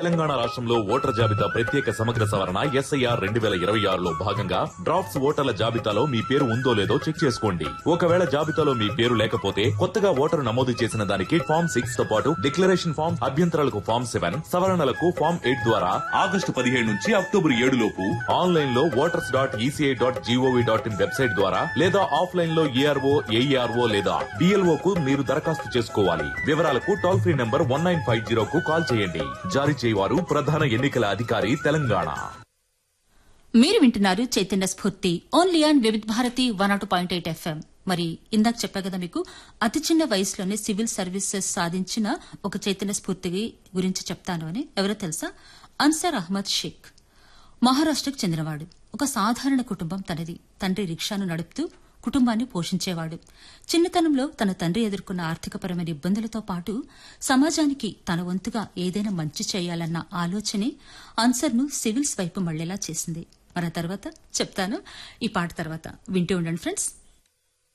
తెలంగాణ రాష్ట్రంలో ఓటర్ జాబితా ప్రత్యేక సమగ్ర సవరణ SIR 2026లో భాగంగా డ్రాఫ్ట్స్ ఓటర్ల జాబితాలో మీ పేరు ఉందో లేదో చెక్ చేసుకోండి. ఒకవేళ జాబితాలో మీ పేరు లేకపోతే కొత్తగా ఓటరు నమోదు చేసిన దానికి ఫామ్ 6 తో పాటు డిక్లరేషన్ ఫామ్, అభ్యంతరాలకు ఫామ్ 7, సవరణలకు ఫామ్ 8 ద్వారా ఆగస్టు 17 నుంచి అక్టోబర్ 7 లోపు ఆన్లైన్ లో voters.eci.gov.in వెబ్సైట్ ద్వారా లేదా ఆఫ్లైన్ లో ARO, AERO లేదా BLO కు మీరు దరఖాస్తు చేసుకోవాలి. వివరాలకు టోల్ ఫ్రీ నంబర్ 1950 కు కాల్ చేయండి. జారీ చేయవారు ప్రధాన ఎన్నికల అధికారి తెలంగాణ. మీరు వింటున్నారు చైతన్య స్ఫూర్తి ఓన్లీ ఆన్ వివిధ భారతి 102.8 FM. మరి ఇందాక చెప్పా కదా మీకు అతి చిన్న వయసులోనే సివిల్ సర్వీసెస్ సాధించిన ఒక చైతన్య స్ఫూర్తి గురించి చెప్తాను అని. ఎవరో తెలుసా? అన్సర్ అహ్మద్ షేక్. మహారాష్ట్రకు చెందినవాడు. ఒక సాధారణ కుటుంబం తనది. తండ్రి రిక్షాను నడుపుతూ కుటుంబాన్ని పోషించేవాడు. చిన్నతనంలో తన తండ్రి ఎదుర్కొన్న ఆర్థికపరమైన ఇబ్బందులతో పాటు సమాజానికి తన వంతుగా ఏదైనా మంచి చేయాలన్న ఆలోచనే అన్సర్ను సివిల్స్ వైపు మళ్లేలా చేసింది. మరి ఆ తర్వాత చెప్తాను ఈ పాట తర్వాత. వింటూ ఉండండి ఫ్రెండ్స్.